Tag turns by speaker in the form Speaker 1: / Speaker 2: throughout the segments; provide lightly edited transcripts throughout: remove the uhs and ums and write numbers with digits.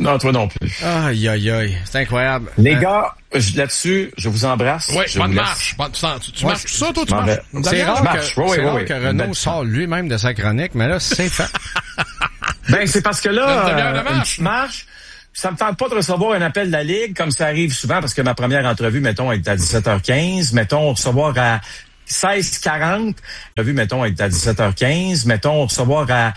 Speaker 1: Non, toi non plus.
Speaker 2: Aïe, aïe, aïe. C'est incroyable.
Speaker 1: Les gars, là-dessus, je vous embrasse.
Speaker 3: Oui,
Speaker 1: je
Speaker 3: pas
Speaker 1: vous
Speaker 3: de
Speaker 1: laisse.
Speaker 3: marche. Tu marches tout ça, toi, tu
Speaker 1: m'en
Speaker 3: marches?
Speaker 1: vais.
Speaker 2: C'est rare,
Speaker 1: marche. Oui,
Speaker 2: que Renaud sort lui-même de sa chronique, mais là, c'est fait.
Speaker 1: Ben, c'est parce que là,
Speaker 3: Une
Speaker 1: une petite marche, ça me tente pas de recevoir un appel de la Ligue, comme ça arrive souvent, parce que ma première entrevue, mettons, est à 17h15. Mettons, recevoir à 16h40. L'entrevue, mettons, est à 17h15. Mettons, recevoir à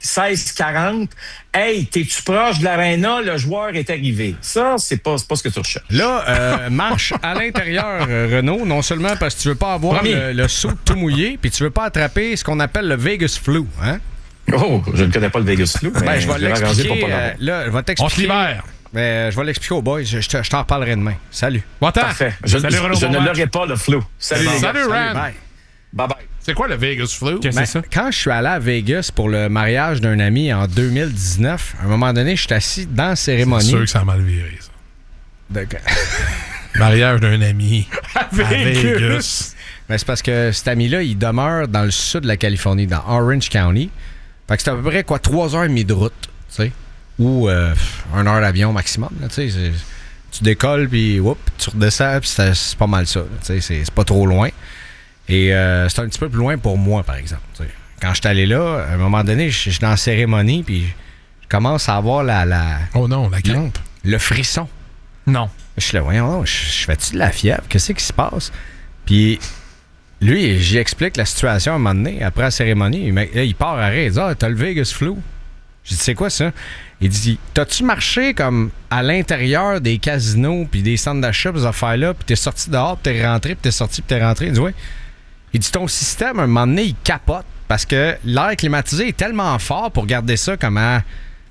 Speaker 1: 16h40. Hey, t'es-tu proche de l'aréna? Le joueur est arrivé. Ça, c'est pas ce que tu recherches.
Speaker 2: Là, marche à l'intérieur, Renaud, non seulement parce que tu veux pas avoir le saut tout mouillé, puis tu veux pas attraper ce qu'on appelle le Vegas flu, hein?
Speaker 1: Oh, je ne connais pas le Vegas flu.
Speaker 2: Ben, je vais l'expliquer. Là, je vais t'expliquer.
Speaker 3: On se libère.
Speaker 2: Mais je vais l'expliquer aux boys. Je t'en reparlerai demain. Salut.
Speaker 1: Parfait. Je ne l'aurai pas, le flow. Salut, les gars.
Speaker 3: Salut, Ran.
Speaker 2: Bye.
Speaker 1: Bye-bye.
Speaker 3: C'est quoi le Vegas Flu?
Speaker 2: Ben, quand je suis allé à Vegas pour le mariage d'un ami en 2019, à un moment donné, je suis assis dans la cérémonie.
Speaker 3: C'est sûr que ça a mal viré, ça.
Speaker 2: Donc,
Speaker 3: mariage d'un ami à Vegas.
Speaker 2: Ben, c'est parce que cet ami-là, il demeure dans le sud de la Californie, dans Orange County. Fait que c'est à peu près 3h30 de route, tu sais, ou 1 heure d'avion maximum, tu sais. Tu décolles, puis tu redescends, puis c'est pas mal ça. Tu sais, c'est pas trop loin. Et c'est un petit peu plus loin pour moi, par exemple. T'sais. Quand je suis allé là, à un moment donné, je suis dans la cérémonie, puis je commence à avoir
Speaker 3: Oh non, la crampe.
Speaker 2: le frisson.
Speaker 4: Non.
Speaker 2: Je suis là, voyons, je fais-tu de la fièvre? Qu'est-ce qui se passe? Puis lui, j'y explique la situation à un moment donné, après la cérémonie. Il part à rire, il dit « Ah, t'as le Vegas flu. » J'ai dit « C'est quoi ça? » Il dit « T'as-tu marché comme à l'intérieur des casinos puis des centres d'achat, ces affaires-là, puis t'es sorti dehors, puis t'es rentré, puis t'es sorti, puis t'es rentré? » Il dit « Oui. » Il dit « Ton système, à un moment donné, il capote parce que l'air climatisé est tellement fort pour garder ça comme à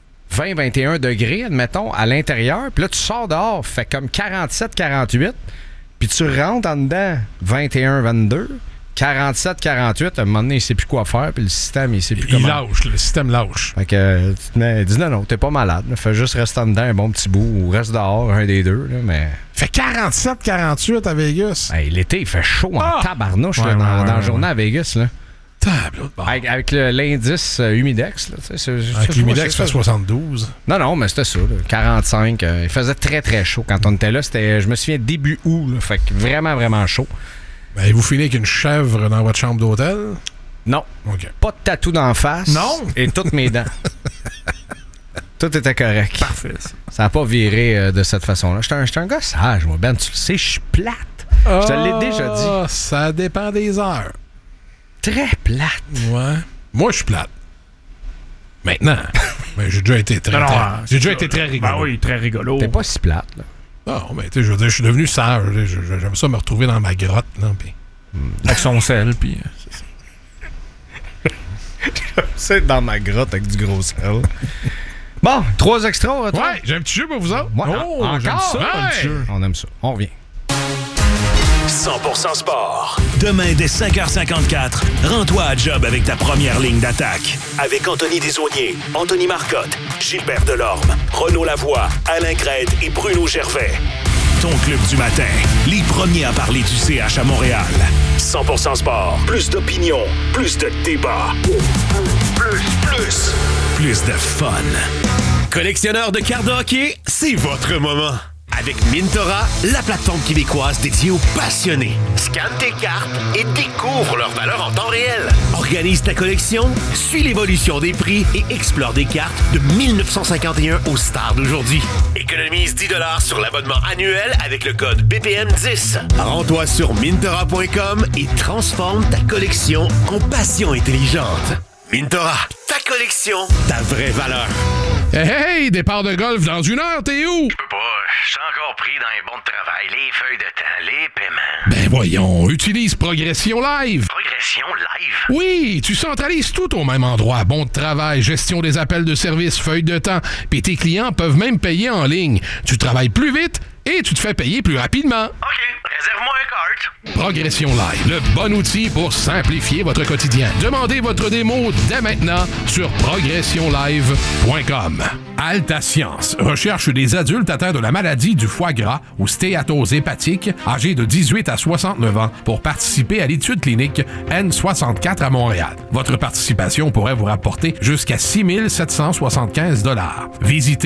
Speaker 2: 20-21 degrés, admettons, à l'intérieur. Puis là, tu sors dehors, fait comme 47-48, puis tu rentres en dedans 21-22, 47-48, à un moment donné, il sait plus quoi faire, puis le système, il sait plus comment.
Speaker 3: Lâche, le système lâche.
Speaker 2: Fait que tu te mets, dis non, t'es pas malade. Là. Fais juste rester en dedans un bon petit bout ou reste dehors, un des deux. Là, mais...
Speaker 3: Fait 47-48 à Vegas.
Speaker 2: Hey, l'été, il fait chaud en tabarnouche là, dans la journée à Vegas. Là. Avec l'indice humidex. Là,
Speaker 3: avec l'humidex, fait 72.
Speaker 2: Non, mais c'était ça. Là, 45. Il faisait très, très chaud. Quand on était là, c'était, je me souviens, début août. Là, fait que vraiment, vraiment chaud.
Speaker 3: Ben, vous filez avec une chèvre dans votre chambre d'hôtel?
Speaker 2: Non.
Speaker 3: Okay.
Speaker 2: Pas de tatou d'en face.
Speaker 3: Non.
Speaker 2: Et toutes mes dents. Tout était correct.
Speaker 4: Parfait.
Speaker 2: Ça n'a pas viré de cette façon-là. J'étais un gars sage, moi. Ben, tu le sais, je suis plate. Je te l'ai déjà dit.
Speaker 3: Ça dépend des heures.
Speaker 2: Très plate.
Speaker 3: Ouais. Moi, je suis plate. Maintenant. Mais j'ai déjà été très rigolo.
Speaker 4: Ben oui, très rigolo.
Speaker 2: T'es pas si plate, là.
Speaker 3: Non, mais tu sais, je veux dire, je suis devenu sage. J'aime ça me retrouver dans ma grotte, là, pis...
Speaker 4: Avec son sel, puis...
Speaker 2: C'est dans ma grotte avec du gros sel. Bon, 3 extras, toi?
Speaker 3: Ouais, j'ai un petit jeu pour vous autres.
Speaker 2: Ouais,
Speaker 3: oh, j'aime ça, un petit jeu.
Speaker 2: On aime ça. On revient.
Speaker 5: 100% sport. Demain, dès 5h54, rends-toi à job avec ta première ligne d'attaque. Avec Anthony Desaulniers, Anthony Marcotte, Gilbert Delorme, Renaud Lavoie, Alain Crête et Bruno Gervais. Ton club du matin. Les premiers à parler du CH à Montréal. 100% sport. Plus d'opinion. Plus de débat. Plus de fun. Collectionneur de cartes de hockey, c'est votre moment. Avec Mintora, la plateforme québécoise dédiée aux passionnés. Scanne tes cartes et découvre leur valeur en temps réel. Organise ta collection, suis l'évolution des prix et explore des cartes de 1951 aux stars d'aujourd'hui. Économise 10$ sur l'abonnement annuel avec le code BPM10. Rends-toi sur Mintora.com et transforme ta collection en passion intelligente. Mintora, ta collection, ta vraie valeur.
Speaker 3: Hey, départ de golf dans 1 heure, t'es où?
Speaker 6: Je peux pas, je suis encore pris dans les bons de travail, les feuilles de temps, les paiements.
Speaker 3: Ben voyons, utilise Progression Live.
Speaker 6: Progression Live?
Speaker 3: Oui, tu centralises tout au même endroit. Bon de travail, gestion des appels de service, feuilles de temps, puis tes clients peuvent même payer en ligne. Tu travailles plus vite et tu te fais payer plus rapidement.
Speaker 6: OK, réserve-moi un cart.
Speaker 3: Progression Live, le bon outil pour simplifier votre quotidien. Demandez votre démo dès maintenant sur progressionlive.com. Alta Science recherche des adultes atteints de la maladie du foie gras ou stéatose hépatique, âgés de 18 à 69 ans, pour participer à l'étude clinique N64 à Montréal. Votre participation pourrait vous rapporter jusqu'à 6 775 $. Visitez